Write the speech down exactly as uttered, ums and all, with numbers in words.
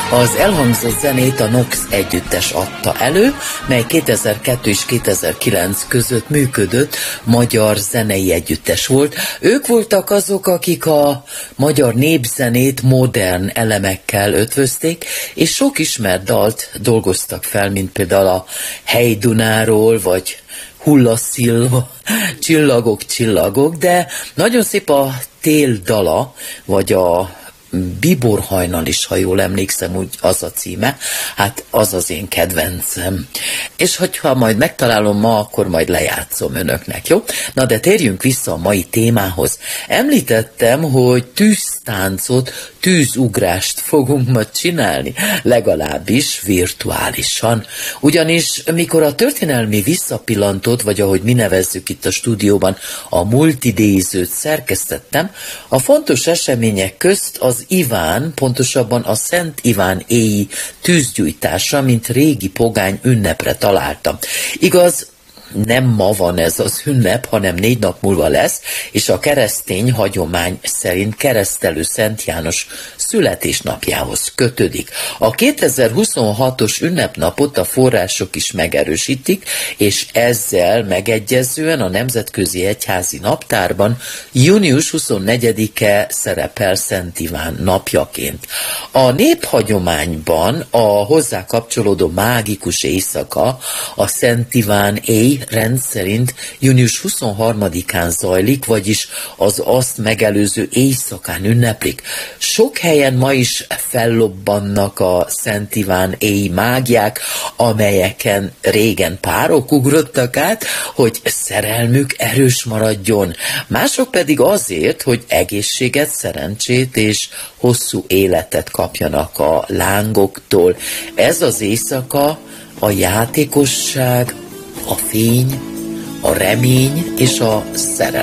Az elhangzott zenét a Nox együttes adta elő, mely kétezer-kettő és kétezer-kilenc között működött magyar zenei együttes volt. Ők voltak azok, akik a magyar népzenét modern elemekkel ötvözték, és sok ismert dalt dolgoztak fel, mint például a Hey Dunáról, vagy Hullaszilva, Csillagok, csillagok, de nagyon szép a Tél dala, vagy a Biborhajnal is, ha jól emlékszem, úgy az a címe, hát az az én kedvencem. És hogyha majd megtalálom ma, akkor majd lejátszom önöknek, jó? Na de térjünk vissza a mai témához. Említettem, hogy tűztáncot, tűzugrást fogunk ma csinálni, legalábbis virtuálisan. Ugyanis mikor a történelmi visszapillantót, vagy ahogy mi nevezzük itt a stúdióban, a multidézőt szerkesztettem, a fontos események közt az Iván, pontosabban a Szent Iván éji tűzgyújtása, mint régi pogány ünnepre találtam. Igaz, nem ma van ez az ünnep, hanem négy nap múlva lesz, és a keresztény hagyomány szerint keresztelő Szent János születésnapjához kötődik. A kétezer-huszonhatos ünnepnapot a források is megerősítik, és ezzel megegyezően a Nemzetközi Egyházi Naptárban június huszonnegyedike szerepel Szent Iván napjaként. A néphagyományban a hozzá kapcsolódó mágikus éjszaka, a Szent Iván éj rendszerint június huszonharmadikán zajlik, vagyis az azt megelőző éjszakán ünneplik. Sok helyen ma is fellobbannak a Szent Iván éj mágiák, amelyeken régen párok ugrottak át, hogy szerelmük erős maradjon. Mások pedig azért, hogy egészséget, szerencsét és hosszú életet kapjanak a lángoktól. Ez az éjszaka a játékosság, a fény, a remény és a szerelem